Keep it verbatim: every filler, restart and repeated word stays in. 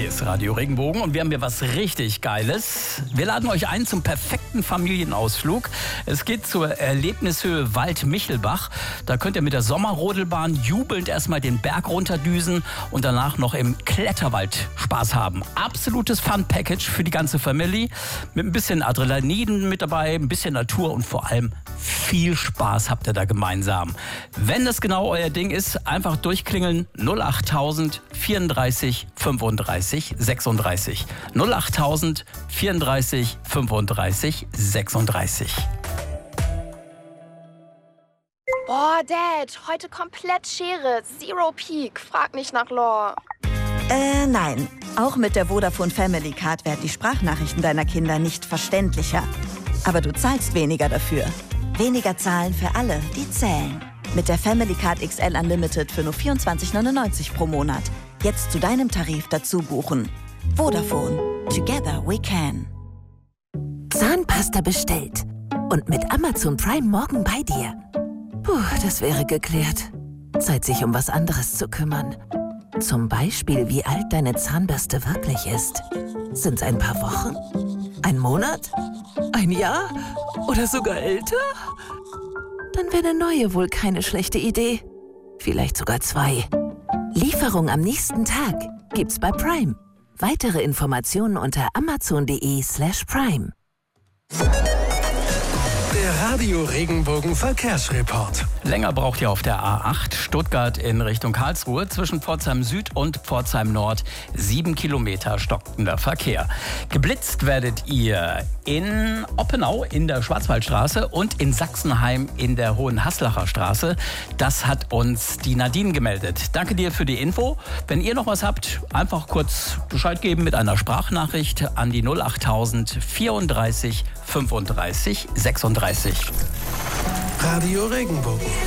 Hier ist Radio Regenbogen und wir haben hier was richtig Geiles. Wir laden euch ein zum perfekten Familienausflug. Es geht zur Erlebnishöhe Wald-Michelbach. Da könnt ihr mit der Sommerrodelbahn jubelnd erstmal den Berg runterdüsen und danach noch im Kletterwald Spaß haben. Absolutes Fun-Package für die ganze Family. Mit ein bisschen Adrenalin mit dabei, ein bisschen Natur und vor allem viel Spaß habt ihr da gemeinsam. Wenn das genau euer Ding ist, einfach durchklingeln null achttausend vierunddreißig fünfunddreißig sechsunddreißig. null achttausend vierunddreißig fünfunddreißig sechsunddreißig. Boah, Dad, heute komplett Schere. Zero Peak. Frag nicht nach Lore. Äh, nein. Auch mit der Vodafone Family Card werden die Sprachnachrichten deiner Kinder nicht verständlicher. Aber du zahlst weniger dafür. Weniger zahlen für alle, die zählen. Mit der Family Card X L Unlimited für nur vierundzwanzig neunundneunzig pro Monat. Jetzt zu deinem Tarif dazu buchen. Vodafone. Together we can. Zahnpasta bestellt. Und mit Amazon Prime morgen bei dir. Puh, das wäre geklärt. Zeit, sich um was anderes zu kümmern. Zum Beispiel, wie alt deine Zahnbürste wirklich ist. Sind's ein paar Wochen? Ein Monat? Ein Jahr? Oder sogar älter? Dann wäre eine neue wohl keine schlechte Idee. Vielleicht sogar zwei. Lieferung am nächsten Tag gibt's bei Prime. Weitere Informationen unter amazon.de slash prime. Der Radio Regenbogen Verkehrsreport. Länger braucht ihr auf der A acht Stuttgart in Richtung Karlsruhe zwischen Pforzheim Süd und Pforzheim Nord. Sieben Kilometer stockender Verkehr. Geblitzt werdet ihr in Oppenau in der Schwarzwaldstraße und in Sachsenheim in der Hohenhaslacher Straße. Das hat uns die Nadine gemeldet. Danke dir für die Info. Wenn ihr noch was habt, einfach kurz Bescheid geben mit einer Sprachnachricht an die null achttausend vierunddreißig fünfunddreißig sechsunddreißig. Radio Regenbogen.